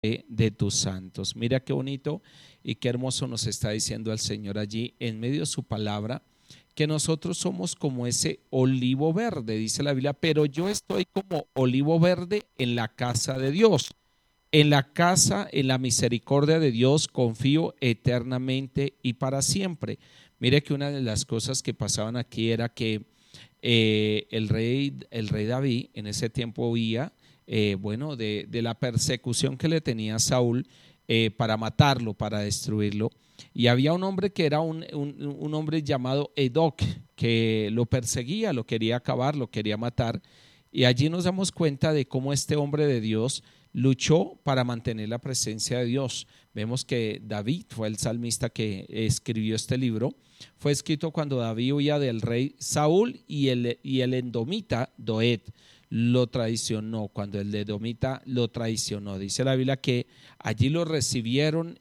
de tus santos. Mira qué bonito y qué hermoso nos está diciendo el Señor allí en medio de su palabra, que nosotros somos como ese olivo verde, dice la Biblia, pero yo estoy como olivo verde en la casa de Dios. En la casa, en la misericordia de Dios, confío eternamente y para siempre. Mire que una de las cosas que pasaban aquí era que el rey David en ese tiempo oía, de la persecución que le tenía Saúl para matarlo, para destruirlo. Y había un hombre que era un hombre llamado Edoc, que lo perseguía, lo quería acabar, lo quería matar. Y allí nos damos cuenta de cómo este hombre de Dios luchó para mantener la presencia de Dios. Vemos que David fue el salmista que escribió este libro. Fue escrito cuando David huía del rey Saúl y el edomita Doeg lo traicionó, cuando el edomita lo traicionó. Dice la Biblia que allí lo recibieron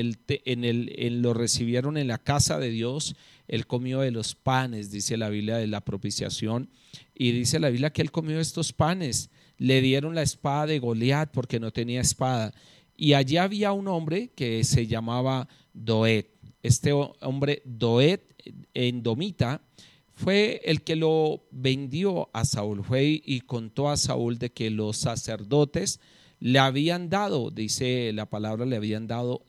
lo recibieron en la casa de Dios. Él comió de los panes, dice la Biblia, de la propiciación, y dice la Biblia que él comió estos panes. Le dieron la espada de Goliat porque no tenía espada, y allí había un hombre que se llamaba Doeg. Este hombre Doeg, edomita, fue el que lo vendió a Saúl. Fue y contó a Saúl de que los sacerdotes le habían dado, dice la palabra, le habían dado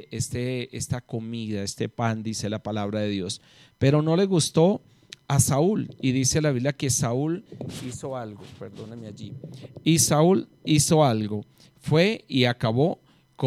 esta comida, este pan, dice la palabra de Dios, pero no le gustó a Saúl, y dice la Biblia que Saúl hizo algo, perdóname allí, y Saúl hizo algo, fue y acabó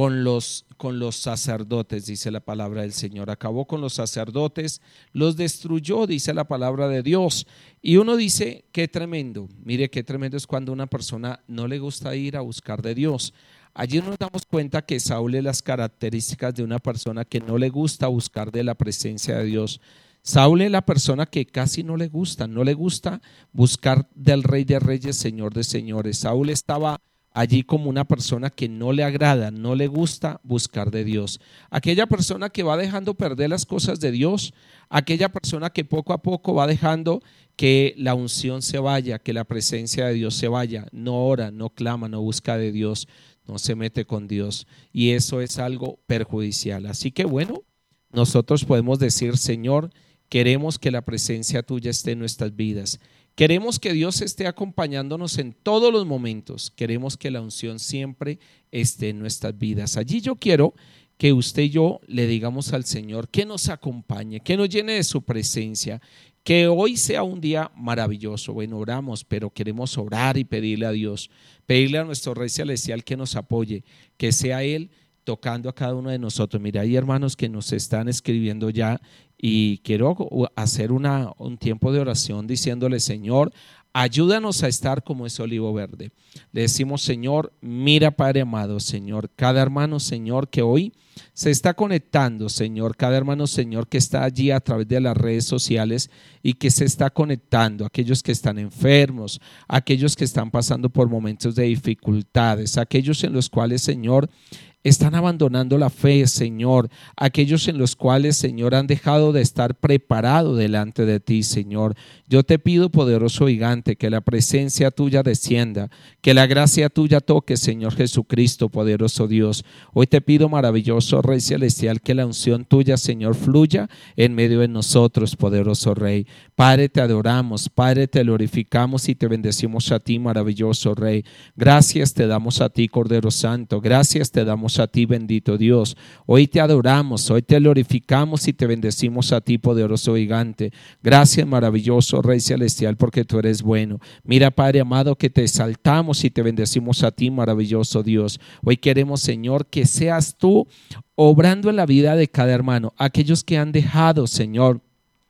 con los sacerdotes, dice la palabra del Señor. Acabó con los sacerdotes, los destruyó, dice la palabra de Dios. Y uno dice, qué tremendo. Mire qué tremendo es cuando a una persona no le gusta ir a buscar de Dios. Allí nos damos cuenta que Saúl es las características de una persona que no le gusta buscar de la presencia de Dios. Saúl es la persona que casi no le gusta buscar del Rey de Reyes, Señor de Señores. Saúl estaba allí como una persona que no le agrada, no le gusta buscar de Dios. Aquella persona que va dejando perder las cosas de Dios, aquella persona que poco a poco va dejando que la unción se vaya, que la presencia de Dios se vaya, no ora, no clama, no busca de Dios, no se mete con Dios, y eso es algo perjudicial. Así que bueno, nosotros podemos decir, Señor, queremos que la presencia tuya esté en nuestras vidas. Queremos que Dios esté acompañándonos en todos los momentos. Queremos que la unción siempre esté en nuestras vidas. Allí yo quiero que usted y yo le digamos al Señor que nos acompañe, que nos llene de su presencia, que hoy sea un día maravilloso. Bueno, oramos, pero queremos orar y pedirle a Dios, pedirle a nuestro Rey Celestial que nos apoye, que sea Él tocando a cada uno de nosotros. Mira, hay hermanos que nos están escribiendo ya, y quiero hacer un tiempo de oración diciéndole, Señor, ayúdanos a estar como ese olivo verde. Le decimos, Señor, mira, Padre amado, Señor, cada hermano, Señor, que hoy se está conectando, Señor, cada hermano, Señor, que está allí a través de las redes sociales y que se está conectando, aquellos que están enfermos, aquellos que están pasando por momentos de dificultades, aquellos en los cuales, Señor, están abandonando la fe, Señor, aquellos en los cuales, Señor, han dejado de estar preparados delante de ti, Señor. Yo te pido, poderoso gigante, que la presencia tuya descienda, que la gracia tuya toque, Señor Jesucristo, poderoso Dios. Hoy te pido, maravilloso Rey Celestial, que la unción tuya, Señor, fluya en medio de nosotros, poderoso Rey. Padre, te adoramos, Padre, te glorificamos y te bendecimos a ti, maravilloso Rey. Gracias te damos a ti, Cordero Santo. Gracias te damos a ti, bendito Dios. Hoy te adoramos, hoy te glorificamos y te bendecimos a ti, poderoso gigante. Gracias, maravilloso Rey Celestial, porque tú eres bueno. Mira, Padre amado, que te exaltamos y te bendecimos a ti, maravilloso Dios. Hoy queremos, Señor, que seas tú obrando en la vida de cada hermano, aquellos que han dejado, Señor,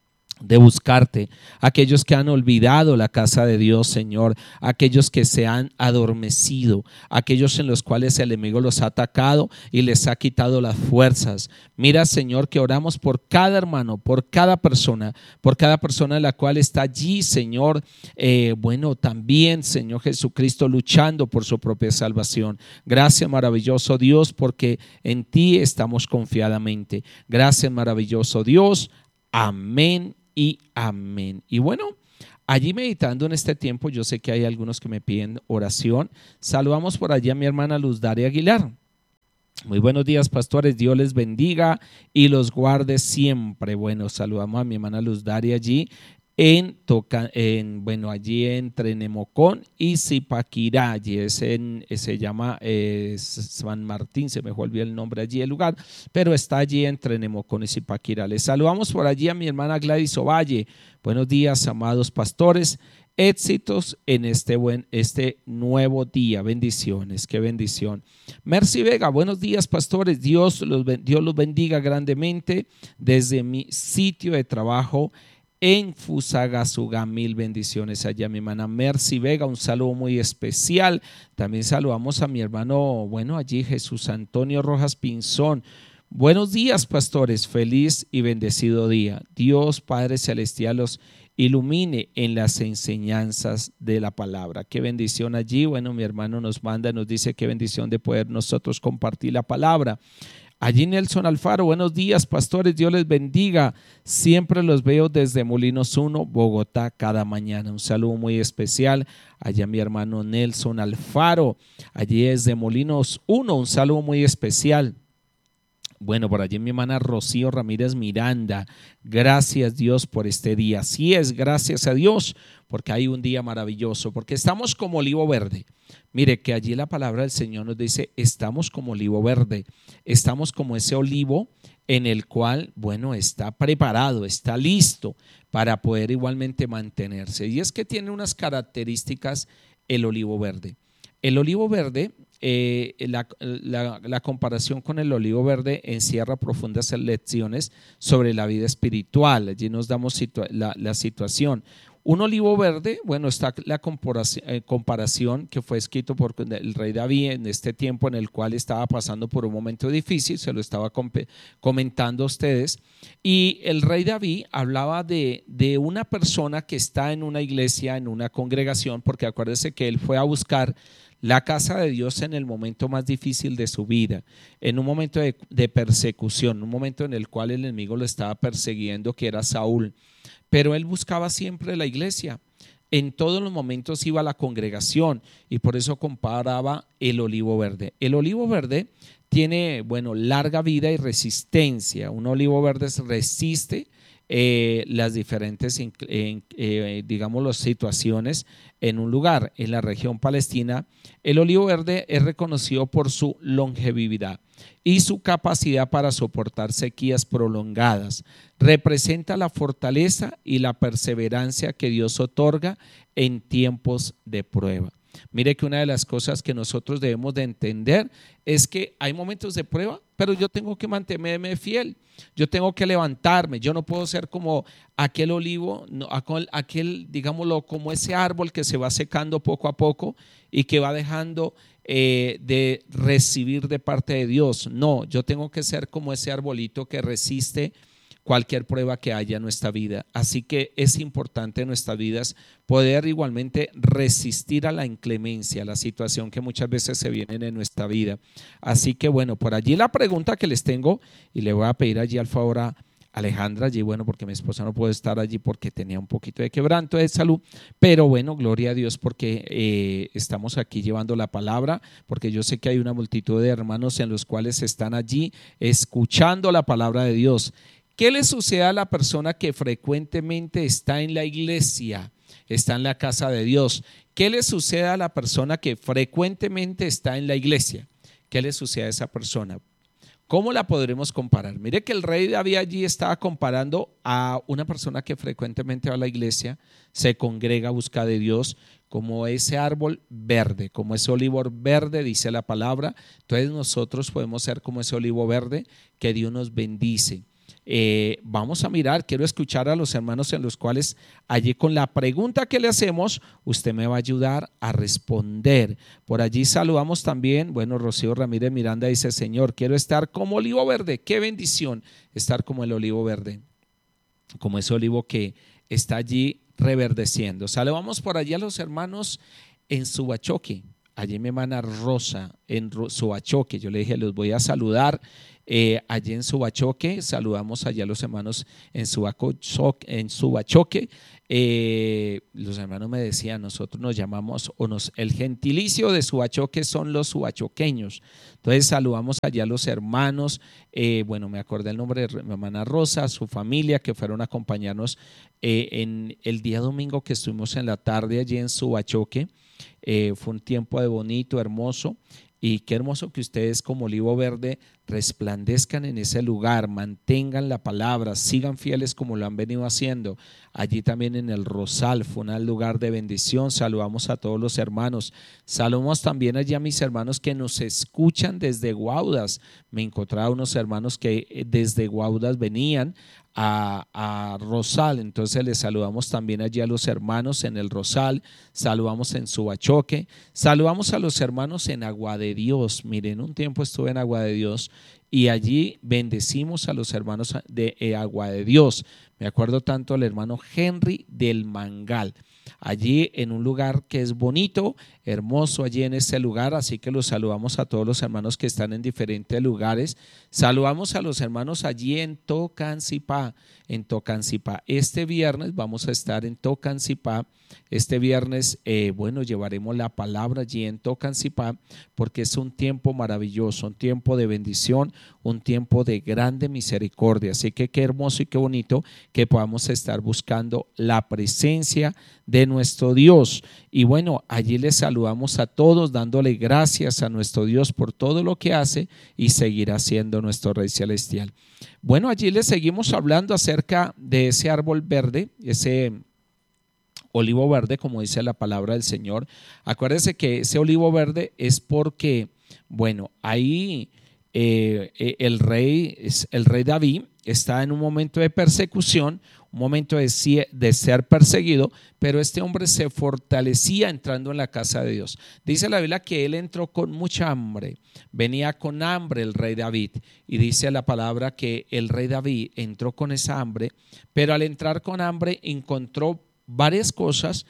de buscarte, aquellos que han olvidado la casa de Dios, Señor, aquellos que se han adormecido, aquellos en los cuales el enemigo los ha atacado y les ha quitado las fuerzas. Mira, Señor, que oramos por cada hermano, por cada persona en la cual está allí, Señor, también, Señor Jesucristo, luchando por su propia salvación. Gracias, maravilloso Dios, porque en ti estamos confiadamente. Gracias, maravilloso Dios. Amén y amén. Y bueno, allí meditando en este tiempo, yo sé que hay algunos que me piden oración. Saludamos por allí a mi hermana Luz Daria Aguilar. Muy buenos días, pastores. Dios les bendiga y los guarde siempre. Bueno, saludamos a mi hermana Luz Daria allí allí entre Nemocón y Zipaquirá. Allí se llama San Martín, se me olvidó el nombre allí el lugar, pero está allí entre Nemocón y Zipaquirá. Les saludamos por allí a mi hermana Gladys Ovalle. Buenos días, amados pastores. Éxitos en este nuevo día. Bendiciones, qué bendición. Mercy Vega, buenos días, pastores. Dios los bendiga grandemente desde mi sitio de trabajo en Fusagasugá. Mil bendiciones allá, mi hermana Mercy Vega. Un saludo muy especial. También saludamos a mi hermano, allí Jesús Antonio Rojas Pinzón. Buenos días, pastores. Feliz y bendecido día. Dios Padre Celestial los ilumine en las enseñanzas de la palabra. Qué bendición allí. Mi hermano nos dice qué bendición de poder nosotros compartir la palabra. Allí Nelson Alfaro, buenos días, pastores, Dios les bendiga. Siempre los veo desde Molinos 1, Bogotá, cada mañana. Un saludo muy especial allá mi hermano Nelson Alfaro, allí desde Molinos 1, un saludo muy especial. Por allí mi hermana Rocío Ramírez Miranda, gracias Dios por este día. Así es, gracias a Dios, porque hay un día maravilloso, porque estamos como olivo verde. Mire que allí la palabra del Señor nos dice, estamos como olivo verde, estamos como ese olivo en el cual, está preparado, está listo para poder igualmente mantenerse. Y es que tiene unas características el olivo verde. El olivo verde, la comparación con el olivo verde encierra profundas lecciones sobre la vida espiritual. Allí nos damos la situación. Un olivo verde, está la comparación que fue escrito por el rey David en este tiempo en el cual estaba pasando por un momento difícil, se lo estaba comentando a ustedes, y el rey David hablaba de una persona que está en una iglesia, en una congregación, porque acuérdense que él fue a buscar la casa de Dios en el momento más difícil de su vida, en un momento de persecución, un momento en el cual el enemigo lo estaba persiguiendo, que era Saúl. Pero él buscaba siempre la iglesia. En todos los momentos iba a la congregación y por eso comparaba el olivo verde. El olivo verde tiene, larga vida y resistencia. Un olivo verde resiste las diferentes, las situaciones en un lugar. En la región palestina, el olivo verde es reconocido por su longevidad y su capacidad para soportar sequías prolongadas. Representa la fortaleza y la perseverancia que Dios otorga en tiempos de prueba. Mire que una de las cosas que nosotros debemos de entender es que hay momentos de prueba, pero yo tengo que mantenerme fiel, yo tengo que levantarme, yo no puedo ser como aquel olivo, digámoslo, como ese árbol que se va secando poco a poco y que va dejando de recibir de parte de Dios. No, yo tengo que ser como ese arbolito que resiste cualquier prueba que haya en nuestra vida. Así que es importante en nuestras vidas poder igualmente resistir a la inclemencia, a la situación que muchas veces se vienen en nuestra vida. Así que por allí la pregunta que les tengo, y le voy a pedir allí al favor a Alejandra allí, porque mi esposa no puede estar allí porque tenía un poquito de quebranto de salud, pero gloria a Dios porque estamos aquí llevando la palabra, porque yo sé que hay una multitud de hermanos en los cuales están allí escuchando la palabra de Dios. ¿Qué le sucede a la persona que frecuentemente está en la iglesia, está en la casa de Dios? ¿Qué le sucede a la persona que frecuentemente está en la iglesia? ¿Qué le sucede a esa persona? ¿Cómo la podremos comparar? Mire que el rey David allí estaba comparando a una persona que frecuentemente va a la iglesia, se congrega, busca de Dios, como ese árbol verde, como ese olivo verde, dice la palabra. Entonces nosotros podemos ser como ese olivo verde que Dios nos bendice. Vamos a mirar, quiero escuchar a los hermanos en los cuales allí con la pregunta que le hacemos, usted me va a ayudar a responder. Por allí saludamos también, Rocío Ramírez Miranda dice, Señor, quiero estar como olivo verde. Qué bendición estar como el olivo verde, como ese olivo que está allí reverdeciendo. Saludamos por allí a los hermanos en Subachoque. Allí mi hermana Rosa en Subachoque, yo le dije, los voy a saludar. Allí en Subachoque, saludamos allá a los hermanos en Subachoque. Los hermanos me decían, nosotros nos llamamos, el gentilicio de Suachoque son los suachoqueños. Entonces saludamos allá a los hermanos, bueno, me acordé el nombre de mi hermana Rosa, su familia, que fueron a acompañarnos en el día domingo que estuvimos en la tarde allí en Suachoque. Fue un tiempo de bonito, hermoso. Y qué hermoso que ustedes como Olivo Verde resplandezcan en ese lugar, mantengan la palabra, sigan fieles como lo han venido haciendo. Allí también en el Rosal fue un lugar de bendición. Saludamos a todos los hermanos. Saludamos también allí a mis hermanos que nos escuchan desde Guaudas. Me encontraba unos hermanos que desde Guaudas venían a Rosal, entonces les saludamos también allí a los hermanos en el Rosal, saludamos en Suachoque, saludamos a los hermanos en Agua de Dios. Miren, un tiempo estuve en Agua de Dios y allí bendecimos a los hermanos de Agua de Dios. Me acuerdo tanto del hermano Henry del Mangal, allí en un lugar que es bonito, hermoso allí en ese lugar, así que los saludamos a todos los hermanos que están en diferentes lugares. Saludamos a los hermanos allí en Tocancipá, Este viernes vamos a estar en Tocancipá. Este viernes, bueno, llevaremos la palabra allí en Tocancipá, porque es un tiempo maravilloso, un tiempo de bendición, un tiempo de grande misericordia. Así que qué hermoso y qué bonito que podamos estar buscando la presencia de nuestro Dios. Y bueno, allí les saludamos a todos, dándole gracias a nuestro Dios por todo lo que hace y seguirá siendo nuestro Rey Celestial. Bueno, allí les seguimos hablando acerca de ese árbol verde, ese olivo verde, como dice la palabra del Señor. Acuérdense que ese olivo verde es porque, bueno, ahí el rey David está en un momento de persecución, un momento de ser perseguido, pero este hombre se fortalecía entrando en la casa de Dios. Dice la Biblia que él entró con mucha hambre, venía con hambre el rey David, y dice la palabra que el rey David entró con esa hambre, pero al entrar con hambre encontró varias cosas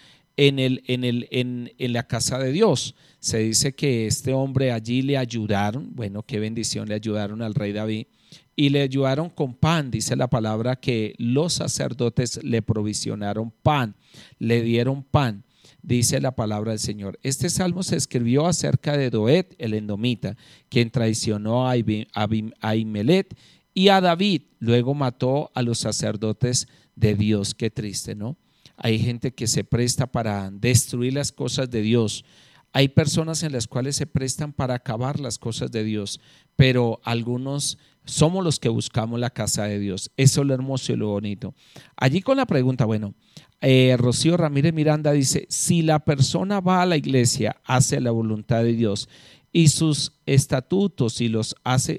en la casa de Dios. Se dice que este hombre allí le ayudaron, bueno, qué bendición, le ayudaron al rey David y le ayudaron con pan. Dice la palabra que los sacerdotes le provisionaron pan, le dieron pan. Dice la palabra del Señor. Este salmo se escribió acerca de Doeg, el edomita, quien traicionó a Ahimelech y a David, luego mató a los sacerdotes de Dios. Qué triste, ¿no? Hay gente que se presta para destruir las cosas de Dios. Hay personas en las cuales se prestan para acabar las cosas de Dios, pero algunos somos los que buscamos la casa de Dios. Eso es lo hermoso y lo bonito. Allí con la pregunta, bueno, Rocío Ramírez Miranda dice, si la persona va a la iglesia, hace la voluntad de Dios y sus estatutos y los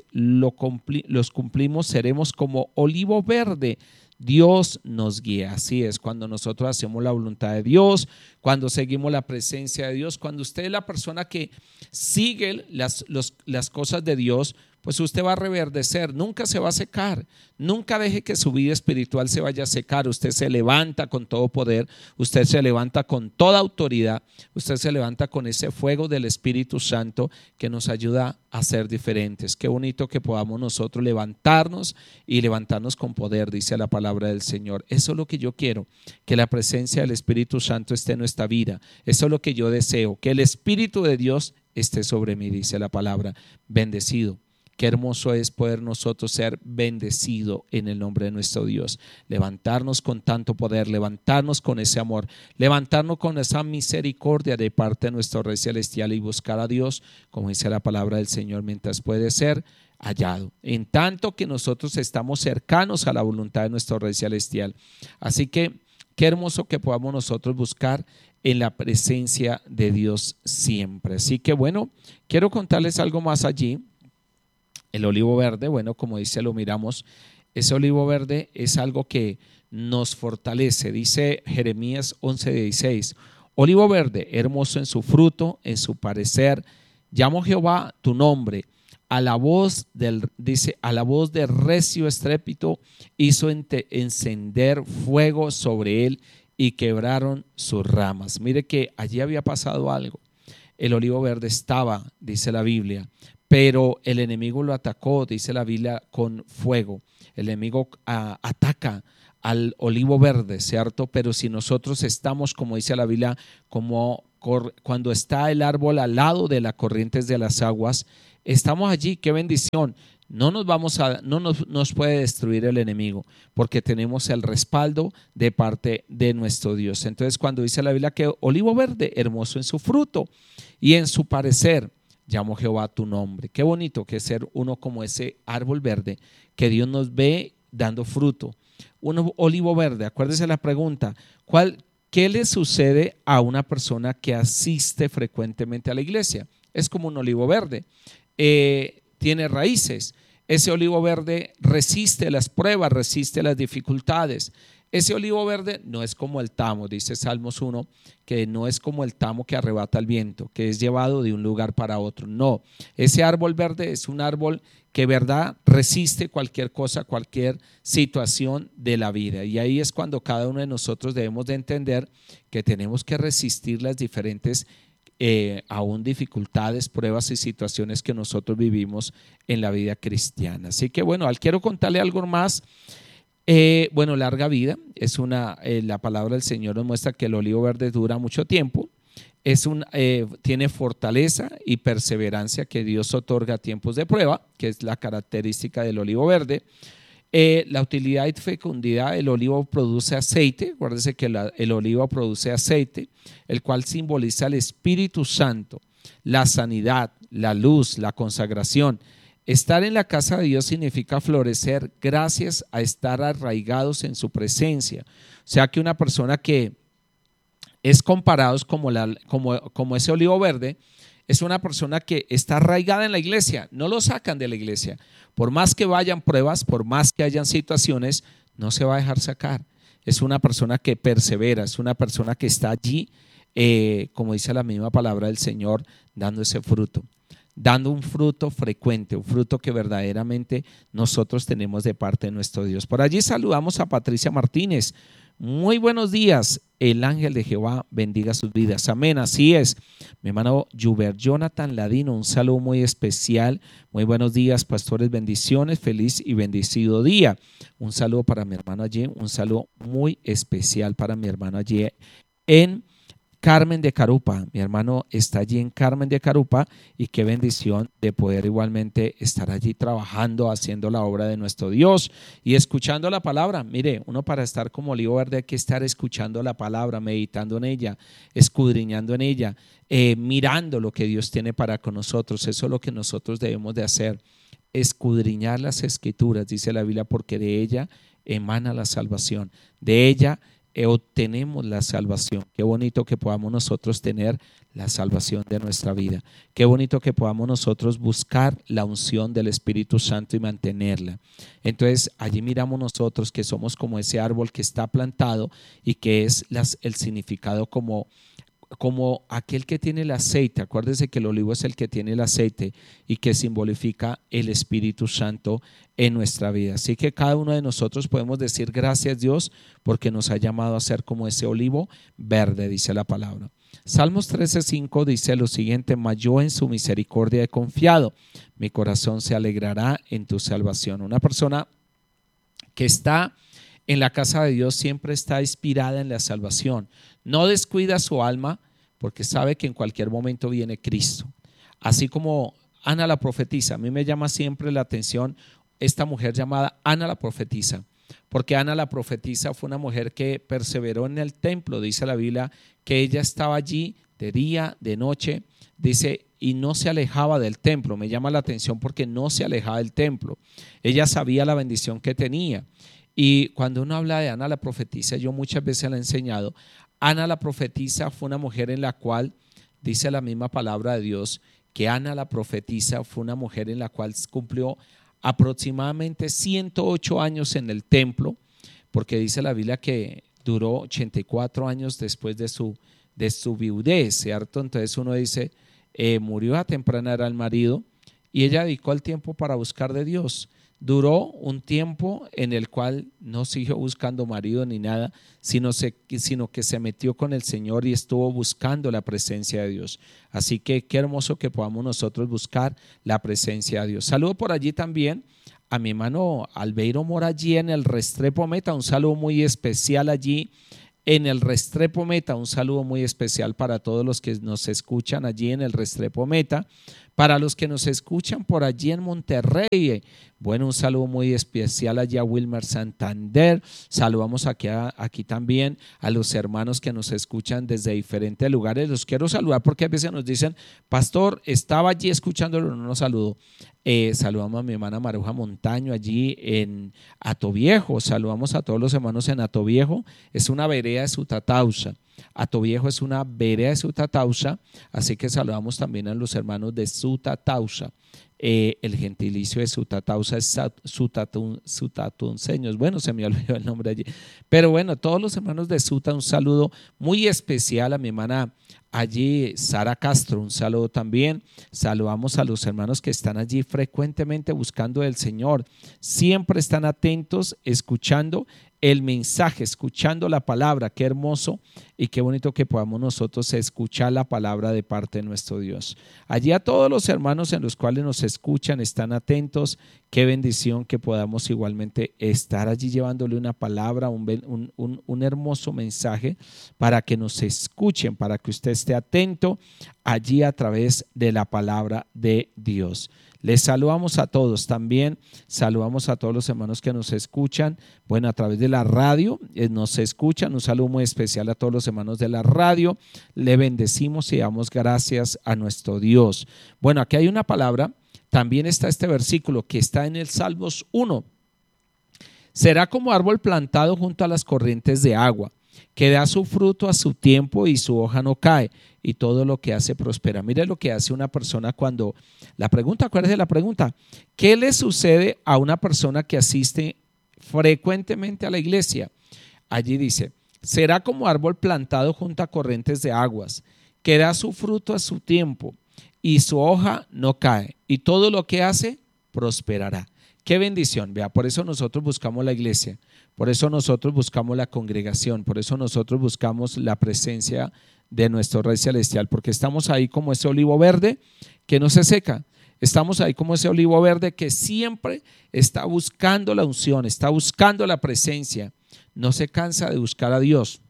cumplimos, seremos como olivo verde. Dios nos guía. Así es, cuando nosotros hacemos la voluntad de Dios, cuando seguimos la presencia de Dios, cuando usted es la persona que sigue las cosas de Dios, pues usted va a reverdecer, nunca se va a secar, nunca deje que su vida espiritual se vaya a secar. Usted se levanta con todo poder, usted se levanta con toda autoridad, usted se levanta con ese fuego del Espíritu Santo que nos ayuda a ser diferentes. Qué bonito que podamos nosotros levantarnos y levantarnos con poder, dice la palabra del Señor. Eso es lo que yo quiero, que la presencia del Espíritu Santo esté en nuestra vida. Eso es lo que yo deseo, que el Espíritu de Dios esté sobre mí, dice la palabra. Bendecido. Qué hermoso es poder nosotros ser bendecidos en el nombre de nuestro Dios. Levantarnos con tanto poder, levantarnos con ese amor, levantarnos con esa misericordia de parte de nuestro Rey Celestial y buscar a Dios, como dice la palabra del Señor, mientras puede ser hallado. En tanto que nosotros estamos cercanos a la voluntad de nuestro Rey Celestial. Así que qué hermoso que podamos nosotros buscar en la presencia de Dios siempre. Así que bueno, quiero contarles algo más allí. El olivo verde, bueno, como dice, lo miramos, ese olivo verde es algo que nos fortalece. Dice Jeremías 11:16, olivo verde, hermoso en su fruto, en su parecer, llamo Jehová tu nombre. A la voz a la voz de recio estrépito hizo encender fuego sobre él y quebraron sus ramas. Mire que allí había pasado algo. El olivo verde estaba, dice la Biblia, pero el enemigo lo atacó, dice la Biblia, con fuego. El enemigo ataca al olivo verde, ¿cierto? Pero si nosotros estamos, como dice la Biblia, como cuando está el árbol al lado de las corrientes de las aguas, estamos allí, qué bendición. No nos puede destruir el enemigo porque tenemos el respaldo de parte de nuestro Dios. Entonces, cuando dice la Biblia que olivo verde, hermoso en su fruto y en su parecer, llamo Jehová tu nombre. Qué bonito que es ser uno como ese árbol verde que Dios nos ve dando fruto. Un olivo verde, acuérdese la pregunta, ¿qué le sucede a una persona que asiste frecuentemente a la iglesia? Es como un olivo verde. Tiene raíces. Ese olivo verde resiste las pruebas, resiste las dificultades. Ese olivo verde no es como el tamo, dice Salmos 1, que no es como el tamo que arrebata el viento, que es llevado de un lugar para otro. No, ese árbol verde es un árbol que verdad resiste cualquier cosa, cualquier situación de la vida. Y ahí es cuando cada uno de nosotros debemos de entender que tenemos que resistir las diferentes aún dificultades, pruebas y situaciones que nosotros vivimos en la vida cristiana. Así que bueno, quiero contarle algo más. Bueno, larga vida es la palabra del Señor nos muestra que el olivo verde dura mucho tiempo. Tiene fortaleza y perseverancia que Dios otorga a tiempos de prueba, que es la característica del olivo verde. La utilidad y fecundidad, el olivo produce aceite, acuérdense que el olivo produce aceite, el cual simboliza el Espíritu Santo, la sanidad, la luz, la consagración. Estar en la casa de Dios significa florecer gracias a estar arraigados en su presencia. O sea que una persona que es comparados como ese olivo verde, es una persona que está arraigada en la iglesia, no lo sacan de la iglesia. Por más que vayan pruebas, por más que hayan situaciones, no se va a dejar sacar. Es una persona que persevera, es una persona que está allí, como dice la misma palabra del Señor, dando ese fruto, dando un fruto frecuente, un fruto que verdaderamente nosotros tenemos de parte de nuestro Dios. Por allí saludamos a Patricia Martínez. Muy buenos días, el ángel de Jehová bendiga sus vidas. Amén, así es. Mi hermano Juber Jonathan Ladino, un saludo muy especial. Muy buenos días, pastores, bendiciones, feliz y bendecido día. Un saludo para mi hermano allí, un saludo muy especial para mi hermano allí en Carmen de Carupa. Mi hermano está allí en Carmen de Carupa y qué bendición de poder igualmente estar allí trabajando, haciendo la obra de nuestro Dios y escuchando la palabra. Mire, uno para estar como olivo verde hay que estar escuchando la palabra, meditando en ella, escudriñando en ella, mirando lo que Dios tiene para con nosotros. Eso es lo que nosotros debemos de hacer, escudriñar las escrituras, dice la Biblia, porque de ella emana la salvación, de ella obtenemos la salvación. Qué bonito que podamos nosotros tener la salvación de nuestra vida. Qué bonito que podamos nosotros buscar la unción del Espíritu Santo y mantenerla. Entonces allí miramos nosotros que somos como ese árbol que está plantado y que es el significado como aquel que tiene el aceite. Acuérdense que el olivo es el que tiene el aceite y que simbolifica el Espíritu Santo en nuestra vida. Así que cada uno de nosotros podemos decir gracias Dios porque nos ha llamado a ser como ese olivo verde, dice la palabra. Salmos 13:5 dice lo siguiente: mas yo en su misericordia he confiado, mi corazón se alegrará en tu salvación. Una persona que está en la casa de Dios siempre está inspirada en la salvación. No descuida su alma porque sabe que en cualquier momento viene Cristo. Así como Ana la profetisa, a mí me llama siempre la atención esta mujer llamada Ana la profetisa, porque Ana la profetisa fue una mujer que perseveró en el templo. Dice la Biblia que ella estaba allí de día, de noche, dice, y no se alejaba del templo. Me llama la atención porque no se alejaba del templo. Ella sabía la bendición que tenía. Y cuando uno habla de Ana la profetisa, yo muchas veces la he enseñado, Ana la profetisa fue una mujer en la cual, dice la misma palabra de Dios, que Ana la profetisa fue una mujer en la cual cumplió aproximadamente 108 años en el templo, porque dice la Biblia que duró 84 años después de su viudez, ¿cierto? Entonces uno dice, murió a temprana edad el marido y ella dedicó el tiempo para buscar de Dios. Duró un tiempo en el cual no siguió buscando marido ni nada, sino que se metió con el Señor y estuvo buscando la presencia de Dios. Así que qué hermoso que podamos nosotros buscar la presencia de Dios. Saludo por allí también a mi hermano Albeiro Mora allí en el Restrepo Meta, un saludo muy especial allí en el Restrepo Meta, un saludo muy especial para todos los que nos escuchan allí en el Restrepo Meta, para los que nos escuchan por allí en Monterrey, bueno, un saludo muy especial allí a Wilmer Santander. Saludamos aquí también a los hermanos que nos escuchan desde diferentes lugares. Los quiero saludar porque a veces nos dicen, pastor, estaba allí escuchándolo, no nos saludó. Saludamos a mi hermana Maruja Montaño allí en Atoviejo. Saludamos a todos los hermanos en Atoviejo. Es una vereda de Sutatausa. Atoviejo es una vereda de Sutatausa, así que saludamos también a los hermanos de Sutatausa. El gentilicio de Sutatausa es sutatunceños. Bueno, se me olvidó el nombre allí. Pero bueno, todos los hermanos de Suta, un saludo muy especial a mi hermana allí, Sara Castro, un saludo también. Saludamos a los hermanos que están allí frecuentemente buscando del Señor. Siempre están atentos, escuchando el mensaje, escuchando la palabra. Qué hermoso y qué bonito que podamos nosotros escuchar la palabra de parte de nuestro Dios. Allí a todos los hermanos en los cuales nos escuchan, están atentos. Qué bendición que podamos igualmente estar allí llevándole una palabra, un hermoso mensaje para que nos escuchen, para que usted esté atento allí a través de la palabra de Dios. Les saludamos a todos también, saludamos a todos los hermanos que nos escuchan, bueno, a través de la radio nos escuchan, un saludo muy especial a todos los hermanos de la radio, le bendecimos y damos gracias a nuestro Dios. Bueno, aquí hay una palabra, también está este versículo que está en el Salmos 1, será como árbol plantado junto a las corrientes de agua, que da su fruto a su tiempo y su hoja no cae, y todo lo que hace prospera. Mire lo que hace una persona cuando, la pregunta, acuérdese de la pregunta, ¿qué le sucede a una persona que asiste frecuentemente a la iglesia? Allí dice, será como árbol plantado junto a corrientes de aguas, que da su fruto a su tiempo y su hoja no cae, y todo lo que hace prosperará. Qué bendición, vea, por eso nosotros buscamos la iglesia, por eso nosotros buscamos la congregación, por eso nosotros buscamos la presencia de nuestro Rey Celestial, porque estamos ahí como ese olivo verde que no se seca, estamos ahí como ese olivo verde que siempre está buscando la unción, está buscando la presencia, no se cansa de buscar a Dios.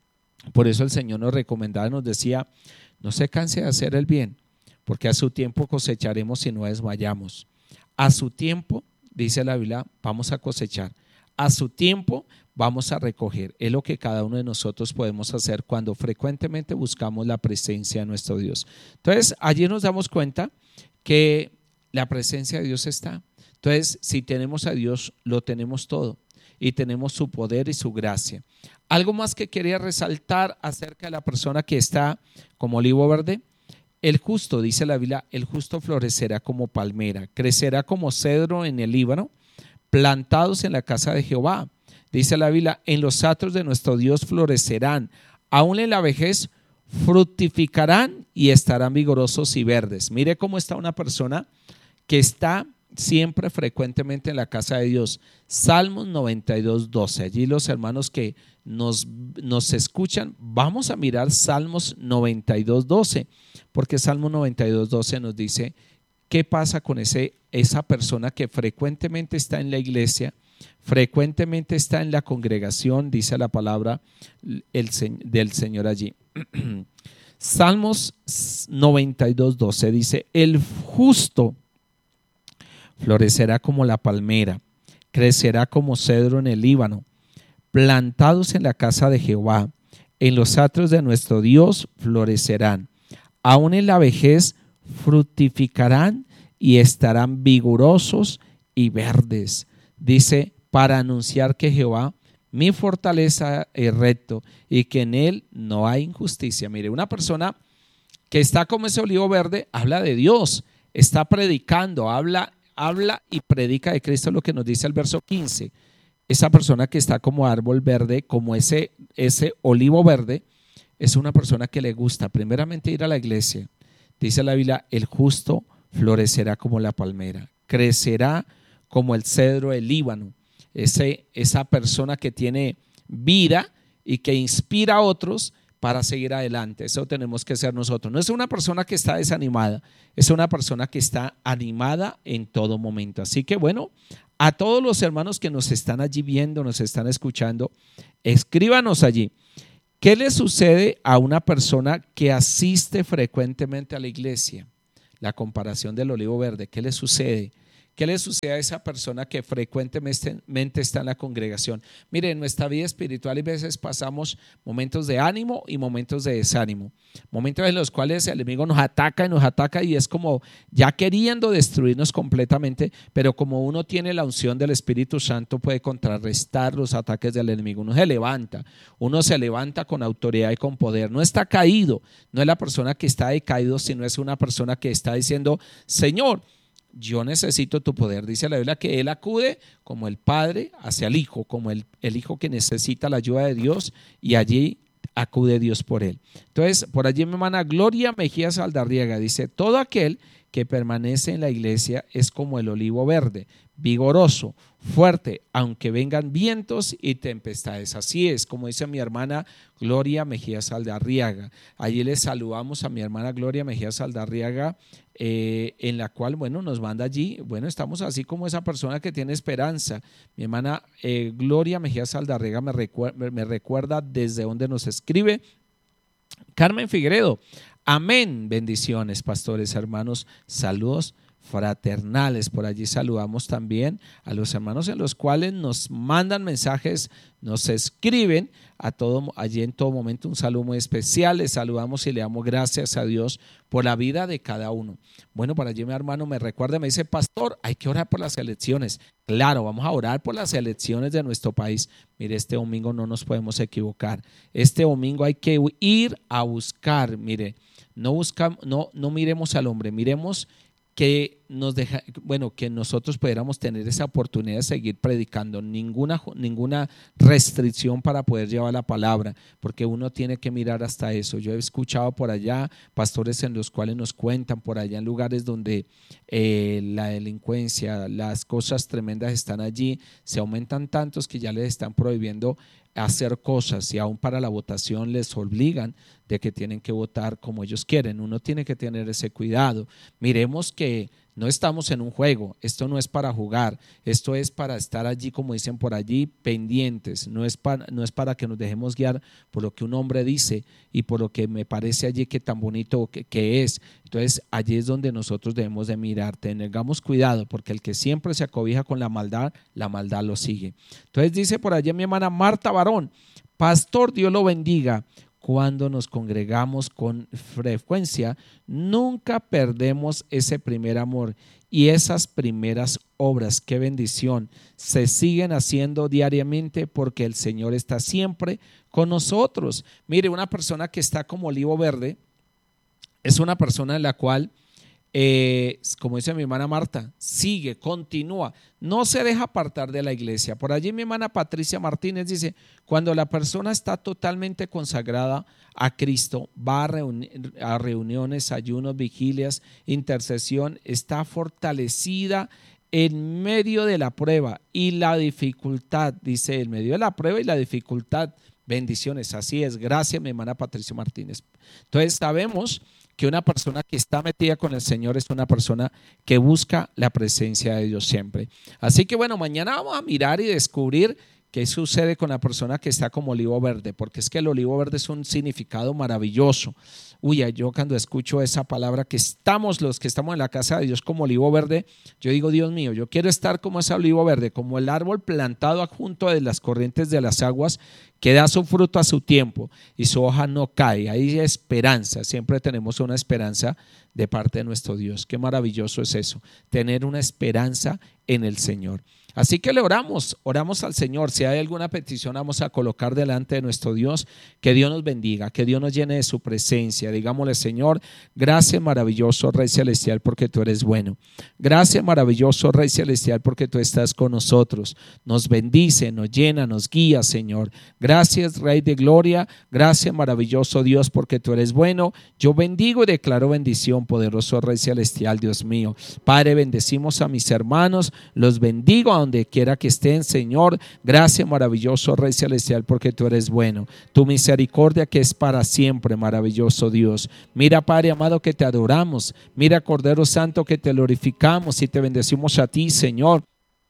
Por eso el Señor nos recomendaba, nos decía, no se canse de hacer el bien, porque a su tiempo cosecharemos si no desmayamos. A su tiempo, dice la Biblia, vamos a cosechar. A su tiempo vamos a recoger. Es lo que cada uno de nosotros podemos hacer cuando frecuentemente buscamos la presencia de nuestro Dios. Entonces, allí nos damos cuenta que la presencia de Dios está. Entonces, si tenemos a Dios, lo tenemos todo y tenemos su poder y su gracia. Algo más que quería resaltar acerca de la persona que está como olivo verde. El justo, dice la Biblia, el justo florecerá como palmera, crecerá como cedro en el Líbano, plantados en la casa de Jehová. Dice la Biblia, en los atrios de nuestro Dios florecerán, aún en la vejez fructificarán y estarán vigorosos y verdes. Mire cómo está una persona que está siempre frecuentemente en la casa de Dios. Salmos 92:12. Allí los hermanos que nos escuchan, vamos a mirar Salmos 92:12, porque Salmos 92:12 nos dice qué pasa con esa persona que frecuentemente está en la iglesia, frecuentemente está en la congregación, dice la palabra del Señor allí. Salmos 92:12 dice, el justo florecerá como la palmera, crecerá como cedro en el Líbano, plantados en la casa de Jehová, en los atrios de nuestro Dios florecerán, aún en la vejez fructificarán y estarán vigorosos y verdes. Dice, para anunciar que Jehová, mi fortaleza, es recto y que en él no hay injusticia. Mire, una persona que está como ese olivo verde, habla de Dios, está predicando, habla y predica de Cristo, lo que nos dice el verso 15. Esa persona que está como árbol verde, como ese olivo verde, es una persona que le gusta primeramente ir a la iglesia. Dice la Biblia, el justo florecerá como la palmera, crecerá como el cedro del Líbano. Esa persona que tiene vida y que inspira a otros para seguir adelante. Eso tenemos que ser nosotros. No es una persona que está desanimada, es una persona que está animada en todo momento. Así que bueno, A todos los hermanos que nos están allí viendo, nos están escuchando, escríbanos allí. ¿Qué le sucede a una persona que asiste frecuentemente a la iglesia? La comparación del olivo verde, ¿qué le sucede? ¿Qué le sucede a esa persona que frecuentemente está en la congregación? Mire, en nuestra vida espiritual a veces pasamos momentos de ánimo y momentos de desánimo. Momentos en los cuales el enemigo nos ataca y es como ya queriendo destruirnos completamente, pero como uno tiene la unción del Espíritu Santo puede contrarrestar los ataques del enemigo. Uno se levanta con autoridad y con poder. No está caído, no es la persona que está decaído, sino es una persona que está diciendo: Señor, yo necesito tu poder. Dice la Biblia que él acude como el padre hacia el hijo, como el hijo que necesita la ayuda de Dios, y allí acude Dios por él. Entonces, por allí mi hermana Gloria Mejía Saldarriaga dice: todo aquel que permanece en la iglesia es como el olivo verde, vigoroso, fuerte, aunque vengan vientos y tempestades. Así es, como dice mi hermana Gloria Mejía Saldarriaga. Allí le saludamos a mi hermana Gloria Mejía Saldarriaga, en la cual, bueno, nos manda allí, bueno, estamos así como esa persona que tiene esperanza. Mi hermana Gloria Mejía Saldarriaga me recuerda desde donde nos escribe. Carmen Figueredo, amén, bendiciones, pastores, hermanos, saludos fraternales. Por allí saludamos también a los hermanos en los cuales nos mandan mensajes, nos escriben allí en todo momento. Un saludo muy especial, les saludamos y le damos gracias a Dios por la vida de cada uno. Bueno, por allí mi hermano me recuerda, me dice: pastor, hay que orar por las elecciones. Claro, vamos a orar por las elecciones de nuestro país. Mire, este domingo no nos podemos equivocar. Este domingo hay que ir a buscar. Mire, no miremos al hombre, miremos que que nosotros pudiéramos tener esa oportunidad de seguir predicando, ninguna restricción para poder llevar la palabra, porque uno tiene que mirar hasta eso. Yo he escuchado por allá pastores en los cuales nos cuentan por allá en lugares donde la delincuencia, las cosas tremendas están allí, se aumentan tantos que ya les están prohibiendo hacer cosas, y aún para la votación les obligan de que tienen que votar como ellos quieren. Uno tiene que tener ese cuidado. Miremos que no estamos en un juego, esto no es para jugar, esto es para estar allí, como dicen por allí, pendientes. No es para que nos dejemos guiar por lo que un hombre dice y por lo que me parece allí que tan bonito que es. Entonces allí es donde nosotros debemos de mirar, tengamos cuidado, porque el que siempre se acobija con la maldad lo sigue. Entonces dice por allí mi hermana Marta Barón: pastor, Dios lo bendiga. Cuando nos congregamos con frecuencia, nunca perdemos ese primer amor y esas primeras obras. Qué bendición. Se siguen haciendo diariamente porque el Señor está siempre con nosotros. Mire, una persona que está como olivo verde es una persona en la cual, como dice mi hermana Marta, sigue, continúa, no se deja apartar de la iglesia. Por allí mi hermana Patricia Martínez dice: cuando la persona está totalmente consagrada a Cristo, va a reuniones, ayunos, vigilias, intercesión, está fortalecida en medio de la prueba y la dificultad. Dice: en medio de la prueba y la dificultad, bendiciones. Así es, gracias mi hermana Patricia Martínez. Entonces sabemos que una persona que está metida con el Señor es una persona que busca la presencia de Dios siempre. Así que bueno, mañana vamos a mirar y descubrir qué sucede con la persona que está como olivo verde, porque es que el olivo verde es un significado maravilloso. Uy, yo cuando escucho esa palabra, que estamos los que estamos en la casa de Dios como olivo verde, yo digo: Dios mío, yo quiero estar como ese olivo verde, como el árbol plantado junto a las corrientes de las aguas, que da su fruto a su tiempo y su hoja no cae. Hay esperanza, siempre tenemos una esperanza de parte de nuestro Dios. Qué maravilloso es eso, tener una esperanza en el Señor. Así que le oramos al Señor. Si hay alguna petición, vamos a colocar delante de nuestro Dios. Que Dios nos bendiga, que Dios nos llene de su presencia. Digámosle: Señor, gracias maravilloso Rey Celestial, porque tú eres bueno. Gracias maravilloso Rey Celestial, porque tú estás con nosotros. Nos bendice, nos llena, nos guía, Señor. Gracias Rey de Gloria. Gracias maravilloso Dios, porque tú eres bueno. Yo bendigo y declaro bendición, poderoso Rey Celestial, Dios mío. Padre, bendecimos a mis hermanos, los bendigo a donde quiera que estén, Señor. Gracias maravilloso Rey Celestial, porque tú eres bueno. Tu misericordia que es para siempre, maravilloso Dios. Mira, Padre amado, que te adoramos. Mira, Cordero Santo, que te glorificamos y te bendecimos a ti, Señor.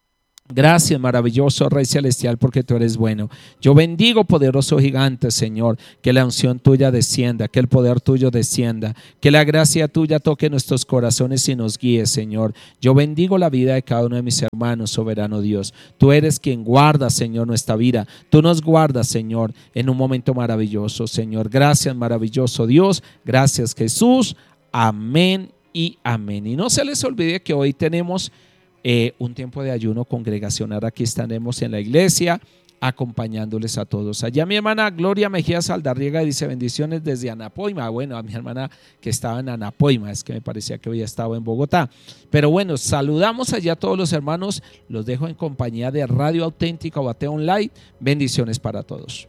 Gracias, maravilloso Rey Celestial, porque tú eres bueno. Yo bendigo, poderoso gigante, Señor, que la unción tuya descienda, que el poder tuyo descienda, que la gracia tuya toque nuestros corazones y nos guíe, Señor. Yo bendigo la vida de cada uno de mis hermanos, soberano Dios. Tú eres quien guarda, Señor, nuestra vida. Tú nos guardas, Señor, en un momento maravilloso, Señor. Gracias, maravilloso Dios. Gracias, Jesús. Amén y amén. Y no se les olvide que hoy tenemos un tiempo de ayuno congregacional. Aquí estaremos en la iglesia acompañándoles a todos. Allá mi hermana Gloria Mejía Saldarriega dice bendiciones desde Anapoima. Bueno, a mi hermana que estaba en Anapoima, es que me parecía que había estado en Bogotá. Pero bueno, saludamos allá a todos los hermanos. Los dejo en compañía de Radio Auténtica Guate Online. Bendiciones para todos.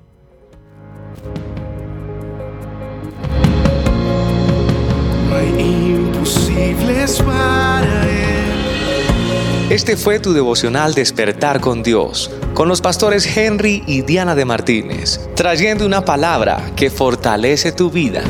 No hay imposibles para Él. Este fue tu devocional Despertar con Dios, con los pastores Henry y Diana de Martínez, trayendo una palabra que fortalece tu vida.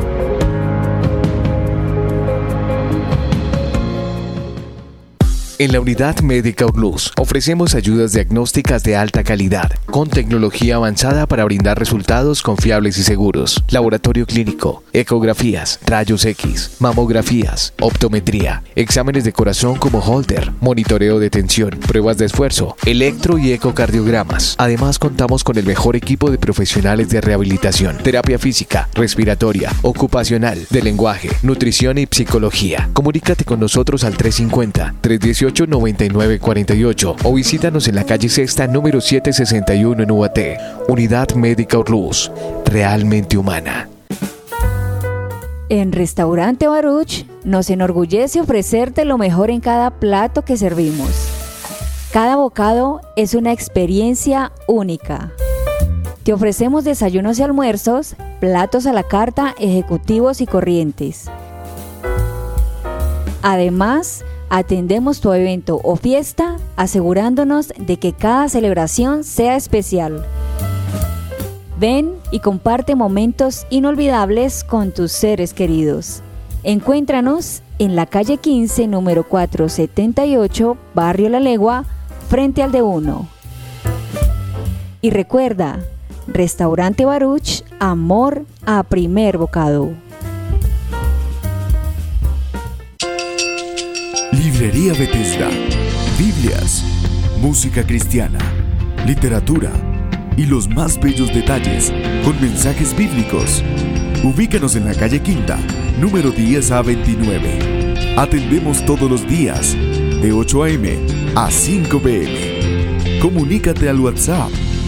En la Unidad Médica Urlús ofrecemos ayudas diagnósticas de alta calidad, con tecnología avanzada para brindar resultados confiables y seguros. Laboratorio clínico, ecografías, rayos X, mamografías, optometría, exámenes de corazón como Holter, monitoreo de tensión, pruebas de esfuerzo, electro y ecocardiogramas. Además contamos con el mejor equipo de profesionales de rehabilitación, terapia física, respiratoria, ocupacional, de lenguaje, nutrición y psicología. Comunícate con nosotros al 350-318-9948 o visítanos en la calle Sexta número 761 en Ubaté. Unidad Médica Urlús, realmente humana. En Restaurante Baruch nos enorgullece ofrecerte lo mejor en cada plato que servimos. Cada bocado es una experiencia única. Te ofrecemos desayunos y almuerzos, platos a la carta, ejecutivos y corrientes. Además, atendemos tu evento o fiesta, asegurándonos de que cada celebración sea especial. Ven y comparte momentos inolvidables con tus seres queridos. Encuéntranos en la calle 15, número 478, Barrio La Legua, frente al D1. Y recuerda, Restaurante Baruch, amor a primer bocado. Librería Bethesda, Biblias, música cristiana, literatura y los más bellos detalles con mensajes bíblicos. Ubícanos en la calle Quinta, número 10 a 29. Atendemos todos los días, de 8 a.m. a 5 p.m. Comunícate al WhatsApp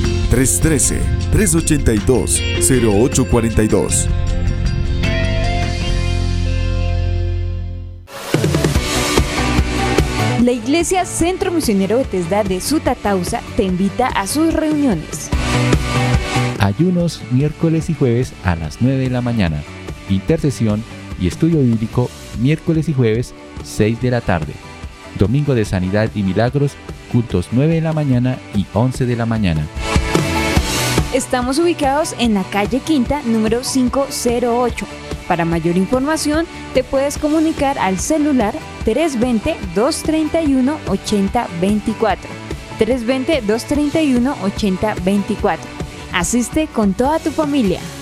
313-382-0842. La Iglesia Centro Misionero Bethesda de Sutatausa te invita a sus reuniones. Ayunos miércoles y jueves a las 9 de la mañana. Intercesión y estudio bíblico miércoles y jueves 6 de la tarde. Domingo de Sanidad y Milagros, cultos 9 de la mañana y 11 de la mañana. Estamos ubicados en la calle Quinta, número 508. Para mayor información, te puedes comunicar al celular 320-231-8024. 320-231-8024. Asiste con toda tu familia.